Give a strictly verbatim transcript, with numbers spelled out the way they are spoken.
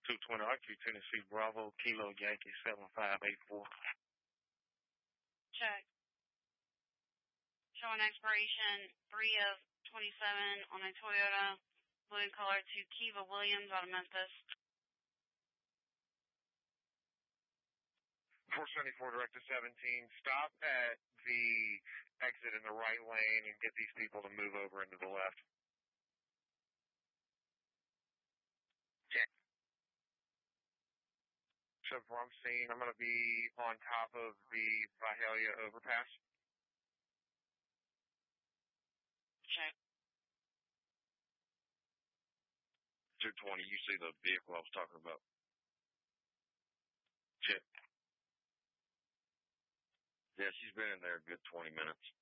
two twenty Archery, Tennessee, Bravo, Kilo, Yankee, seven five eight four. Check. Showing expiration three of twenty-seven on a Toyota, blue in color to Kiva Williams out of Memphis. four seventy-four, Director seventeen, stop at the exit in the right lane and get these people to move over into the left. Check. So from I'm seeing, I'm going to be on top of the Vidalia overpass. Check. two twenty, you see the vehicle I was talking about. Check. Yeah, she's been in there a good twenty minutes.